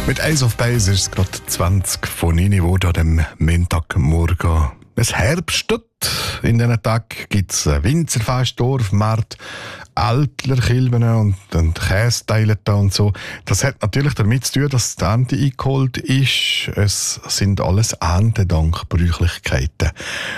Mit Eis auf Beis ist es gerade 20 von 9 geworden an dem Montagmorgen. Es herbstet. In diesen Tagen gibt es ein Winzerfest, Dorfmarkt, Ältlerkilben und Kästeile da und so. Das hat natürlich damit zu tun, dass die Ernte eingeholt ist. Es sind alles Erntedankbräuchlichkeiten.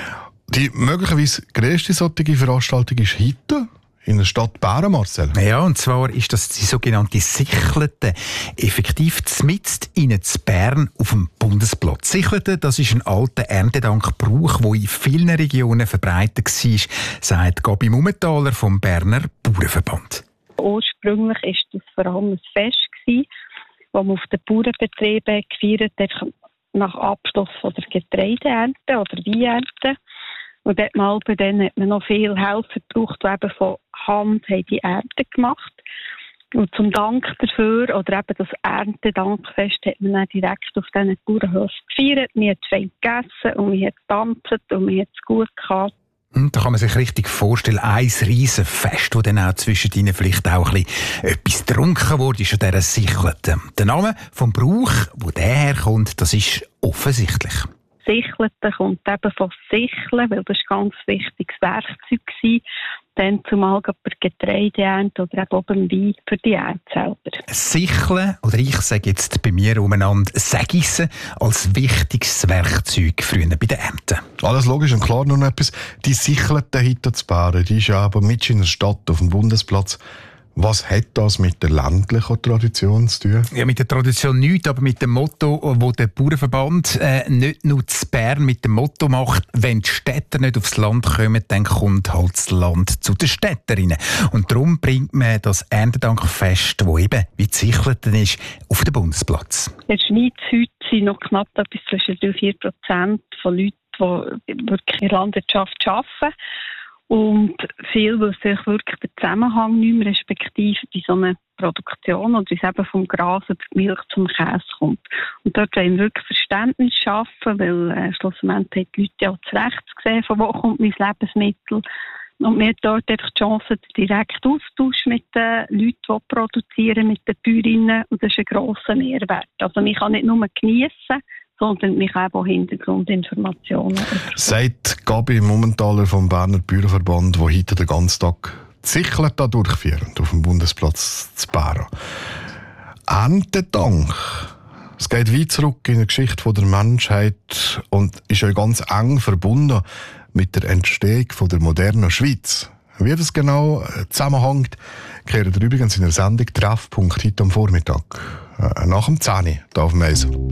Die möglicherweise grösste solche Veranstaltung ist heute in der Stadt Bären, Marcel. Ja, und zwar ist das die sogenannte Sichlelte. Effektiv mitten in Bern auf dem Bundesplatz. Sichlelte, das ist ein alter Erntedankbrauch, der in vielen Regionen verbreitet war, sagt Gabi Mummentaler vom Berner Bauernverband. Ursprünglich war das vor allem ein Fest, das man auf den Bauernbetrieben gefeiert hat, nach Abschluss von der Getreideernte oder Weinernte. Und dort hat man noch viele Helfer gebraucht, die eben von Hand haben die Ernte gemacht. Und zum Dank dafür, oder eben das Erntedankfest, hat man dann direkt auf diesen Bauernhöfen gefeiert. Man hat fein gegessen und man hat getanzt und man hat es gut gehabt. Da kann man sich richtig vorstellen, ein riesen Fest, wo dann auch zwischen ihnen vielleicht auch ein bisschen etwas getrunken wurde, ist an dieser Sichlelte. Der Name vom Brauch, wo der herkommt, das ist offensichtlich. Sichlete kommt eben von Sicheln, weil das ein ganz wichtiges Werkzeug war. Dann zumal bei Getreideernte oder eben beim Wein für die Ernte selber. Sicheln, oder ich sage jetzt bei mir umeinander Sägissen, als wichtiges Werkzeug früher bei der Ernte. Alles logisch und klar, nur noch etwas. Die Sichlelte hinter zu Bären, die ist ja aber mitten in der Stadt auf dem Bundesplatz. Was hat das mit der ländlichen Tradition zu tun? Ja, mit der Tradition nichts, aber mit dem Motto, wo der Bauernverband nicht nur zu Bern mit dem Motto macht, wenn die Städter nicht aufs Land kommen, dann kommt halt das Land zu den Städterinnen. Und darum bringt man das Erntedankfest, das eben wie die Sichlelte ist, auf den Bundesplatz. In der Schweiz heute sind noch knapp etwas zwischen 3-4% von Leuten, die wirklich in der Landwirtschaft arbeiten. Und viel wissen sich wirklich den Zusammenhang nicht mehr, respektive bei so einer Produktion oder wie es eben vom Gras über die Milch zum Käse kommt. Und dort wollen wir wirklich Verständnis schaffen, weil schlussendlich haben die Leute ja auch zurecht gesehen, von wo kommt mein Lebensmittel. Und wir haben dort einfach die Chance, direkt Austausch mit den Leuten, die produzieren, mit den Bäuerinnen. Und das ist ein grosser Mehrwert. Also man kann nicht nur geniessen, sondern mich auch Hintergrundinformationen. Sagt Gabi Mummentaler vom Berner Bauernverband, der heute den ganzen Tag die Sichlelte durchführt auf dem Bundesplatz zu Bären. Erntedank. Es geht weit zurück in die Geschichte der Menschheit und ist ja ganz eng verbunden mit der Entstehung der modernen Schweiz. Wie das genau zusammenhängt, kehren wir übrigens in der Sendung Treffpunkt heute am Vormittag. Nach dem 10 Uhr hier auf dem Eis.